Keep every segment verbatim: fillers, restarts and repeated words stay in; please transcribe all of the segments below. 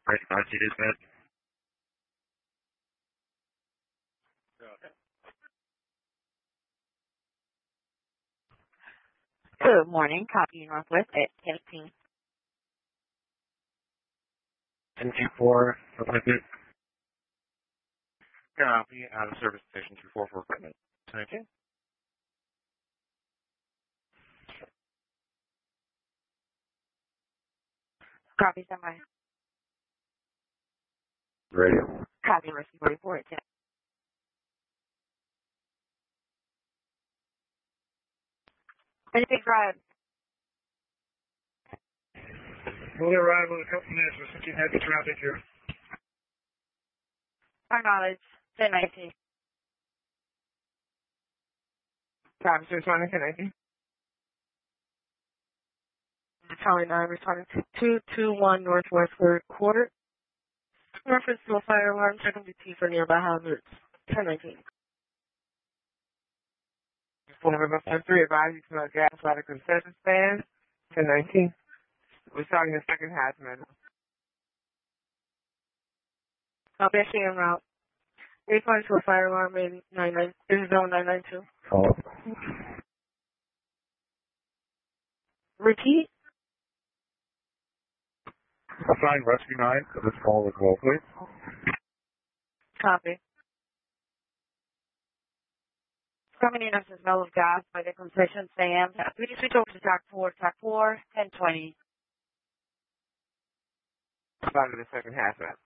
Right, I see this man. Good morning. Copy Northwest at fifteen. N G four appointment. Copy out of service station two four for equipment. Thank you. Copy standby. Radio. Copy rescue forty-four at ten. Anything drive? We'll arrive in a couple minutes. We're switching heavy traffic here. Our knowledge. ten nineteen. Copy six one ten nineteen. Charlie nine responding to two two one Northwest third quarter. Reference to a fire alarm, checking B T for nearby hazards. ten nineteen. Four three advising to a gas ladder concession stand. ten nineteen. We're starting the second hazmat. I'll be actually en route. Responding to a fire alarm in nine nine in zone nine nine two. Oh. Repeat. Assign rescue nine to this call as well, please. Copy. Coming in as a smell of gas by the concession Sam. We need to switch over to track four, track four, ten twenty. Starting the second hazmat.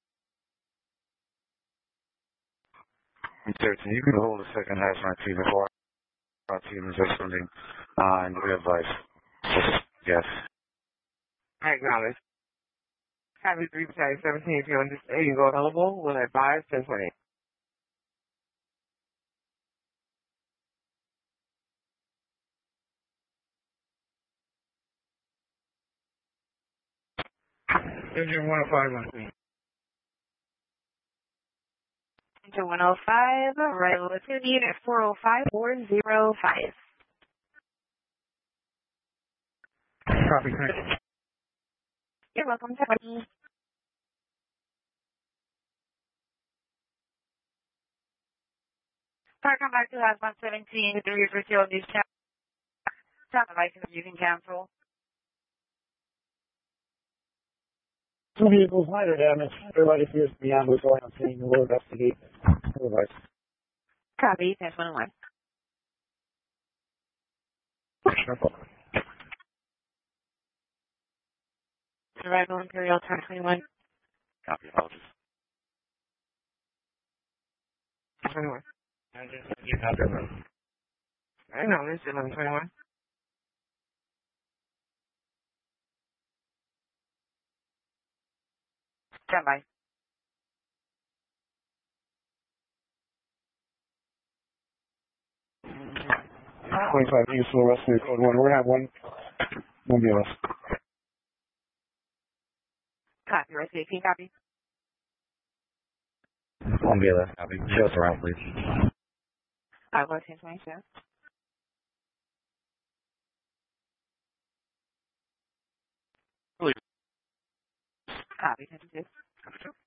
thirteen, you can hold the second hazmat T before our team is responding uh, and we advise. Yes. I acknowledge. Copy three battalion seventeen, if you're understanding, go available, will advise ten twenty. Engine one oh five, one. Into one oh five, right, let's go to unit four oh five, four oh five. Copy, thank you. You're welcome. ten twenty. Sorry, come back to last one seventeen, the rear field news chat. Tell the license you can cancel. Two vehicles, minor damage. Everybody appears to be ambushed going on scene. We'll investigate. Otherwise. Copy, ten twenty-one. Arrival Imperial ten twenty-one. Copy, apologies. twenty-one. I know, this is eleven twenty-one. Standby. twenty-five useful rescue code one. We're gonna have one one B L S. Copy, rescue, can you copy? One B L S, copy. Show us around, please. I was ten twenty-two. Please. Copy, ten twenty-two. Copy,